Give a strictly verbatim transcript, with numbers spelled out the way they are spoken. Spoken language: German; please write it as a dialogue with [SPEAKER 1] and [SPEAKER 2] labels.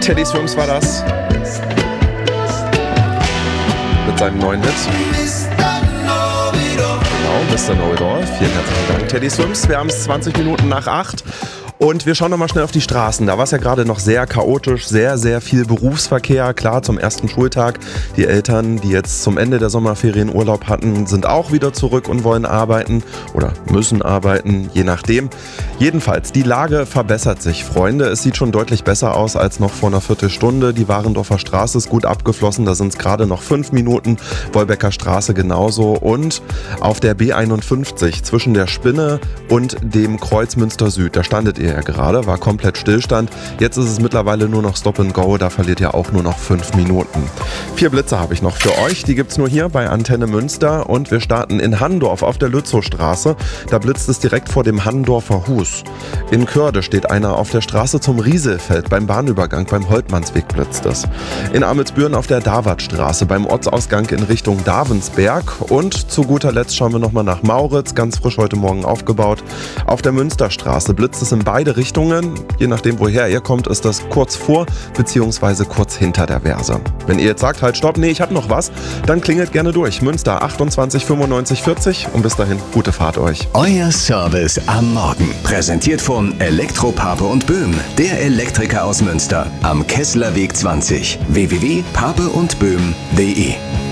[SPEAKER 1] Teddy Swims war das. Mit seinem neuen Hit. Genau, Mister Know-It-All. Vielen herzlichen Dank, Teddy Swims. Wir haben es zwanzig Minuten nach acht. Und wir schauen nochmal schnell auf die Straßen. Da war es ja gerade noch sehr chaotisch, sehr, sehr viel Berufsverkehr. Klar, zum ersten Schultag. Die Eltern, die jetzt zum Ende der Sommerferien Urlaub hatten, sind auch wieder zurück und wollen arbeiten oder müssen arbeiten, je nachdem. Jedenfalls, die Lage verbessert sich, Freunde. Es sieht schon deutlich besser aus als noch vor einer Viertelstunde. Die Warendorfer Straße ist gut abgeflossen, da sind es gerade noch fünf Minuten. Wolbecker Straße genauso. Und auf der B einundfünfzig zwischen der Spinne und dem Kreuz Münster Süd, da standet ihr ja gerade, war komplett Stillstand. Jetzt ist es mittlerweile nur noch Stop and Go, da verliert ihr auch nur noch fünf Minuten. Vier Blitze habe ich noch für euch, die gibt's nur hier bei Antenne Münster und wir starten in Handorf auf der Lützowstraße. Da blitzt es direkt vor dem Handorfer Hus. In Körde steht einer auf der Straße zum Rieselfeld, beim Bahnübergang, beim Holtmannsweg blitzt es. In Amelsbüren auf der Davatstraße, beim Ortsausgang in Richtung Davensberg und zu guter Letzt schauen wir nochmal nach Mauritz, ganz frisch heute Morgen aufgebaut. Auf der Münsterstraße blitzt es in beide Richtungen. Je nachdem, woher ihr kommt, ist das kurz vor bzw. kurz hinter der Verse. Wenn ihr jetzt sagt, halt stopp, nee, ich hab noch was, dann klingelt gerne durch. Münster achtundzwanzig fünfundneunzig vierzig und bis dahin, gute Fahrt euch.
[SPEAKER 2] Euer Service am Morgen. Präsentiert von Elektro Pape und Böhm, der Elektriker aus Münster. Am Kesslerweg zwanzig. w w w punkt pape und böhm punkt d e